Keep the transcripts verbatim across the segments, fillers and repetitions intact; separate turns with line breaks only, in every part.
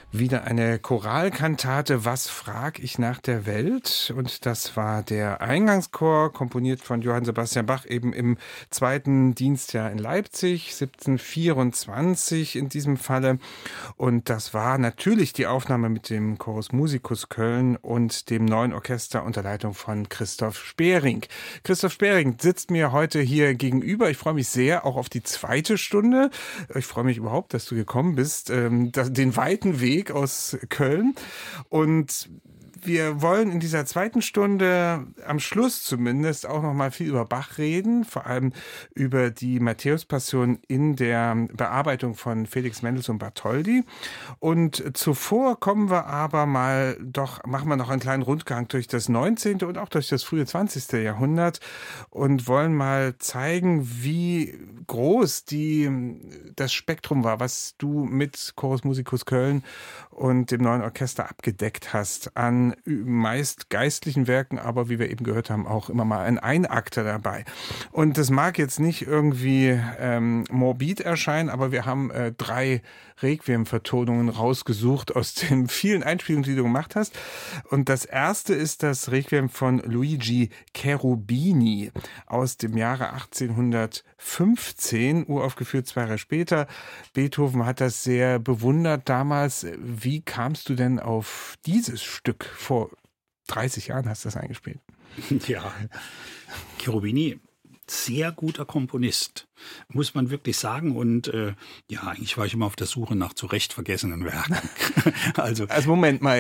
Wieder eine Choralkantate, Was frag ich nach der Welt? Und das war der Eingangschor, komponiert von Johann Sebastian Bach, eben im zweiten Dienstjahr in Leipzig, siebzehnhundertvierundzwanzig in diesem Falle. Und das war natürlich die Aufnahme mit dem Chorus Musicus Köln und dem neuen Orchester unter Leitung von Christoph Spering. Christoph Spering sitzt mir heute hier gegenüber. Ich freue mich sehr auch auf die zweite Stunde. Ich freue mich überhaupt, dass du gekommen bist, ähm, den weiten Weg aus Köln. Und wir wollen in dieser zweiten Stunde am Schluss zumindest auch noch mal viel über Bach reden, vor allem über die Matthäus-Passion in der Bearbeitung von Felix Mendelssohn Bartholdy. Und zuvor kommen wir aber mal doch, machen wir noch einen kleinen Rundgang durch das neunzehnte und auch durch das frühe zwanzigste Jahrhundert und wollen mal zeigen, wie groß die, das Spektrum war, was du mit Chorus Musicus Köln und dem neuen Orchester abgedeckt hast an meist geistlichen Werken, aber wie wir eben gehört haben, auch immer mal ein Einakter dabei. Und das mag jetzt nicht irgendwie ähm, morbid erscheinen, aber wir haben äh, drei Requiem-Vertonungen rausgesucht aus den vielen Einspielungen, die du gemacht hast. Und das erste ist das Requiem von Luigi Cherubini aus dem Jahre achtzehnhundertfünfzehn, uraufgeführt zwei Jahre später. Beethoven hat das sehr bewundert damals. Wie kamst du denn auf dieses Stück? Vor dreißig Jahren hast du das eingespielt.
Ja, Cherubini, sehr guter Komponist, muss man wirklich sagen. Und äh, ja, eigentlich war ich immer auf der Suche nach zurecht vergessenen Werken.
also, also Moment mal.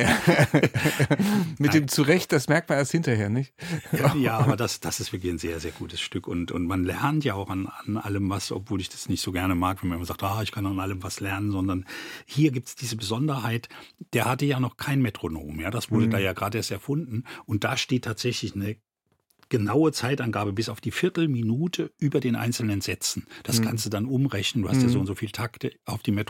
Mit Nein. dem zurecht, das merkt man erst hinterher, nicht?
Ja, ja, aber das, das ist wirklich ein sehr, sehr gutes Stück. Und, und man lernt ja auch an, an allem was, obwohl ich das nicht so gerne mag, wenn man immer sagt, ah, ich kann an allem was lernen, sondern hier gibt es diese Besonderheit, der hatte ja noch kein Metronom. Ja, das wurde mhm. da ja gerade erst erfunden. Und da steht tatsächlich eine genaue Zeitangabe bis auf die Viertelminute über den einzelnen Sätzen. Das mhm. kannst du dann umrechnen. Du hast mhm. ja so und so viele Takte auf die Metronom.